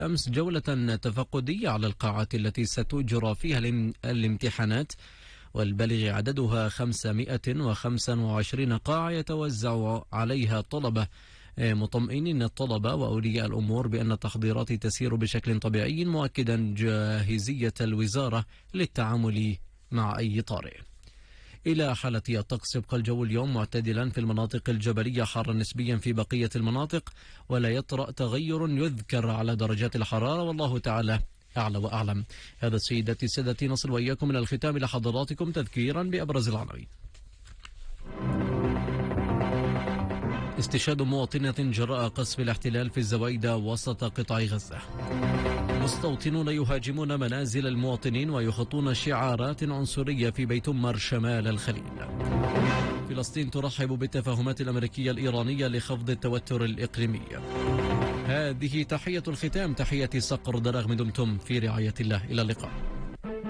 أمس جولة تفقدية على القاعات التي ستجرى فيها الامتحانات، والبالغ عددها 525 قاعة يتوزع عليها الطلبة، مطمئنين الطلبة وأولياء الأمور بأن التحضيرات تسير بشكل طبيعي، مؤكدا جاهزية الوزارة للتعامل مع أي طارئ. إلى حالة الطقس، يبقى الجو اليوم معتدلا في المناطق الجبلية، حارا نسبيا في بقية المناطق، ولا يطرأ تغير يذكر على درجات الحرارة، والله تعالى أعلى وأعلم. هذا سيداتي سادتي نصل وإياكم من الختام لحضراتكم تذكيرا بأبرز العناوين. استشهاد مواطنة جراء قصف الاحتلال في الزويدة وسط قطاع غزة. مستوطنون يهاجمون منازل المواطنين ويخطون شعارات عنصرية في بيتمر شمال الخليل. فلسطين ترحب بالتفاهمات الأمريكية الإيرانية لخفض التوتر الإقليمي. هذه تحية الختام، تحية صقر دراغ، دمتم في رعاية الله، إلى اللقاء.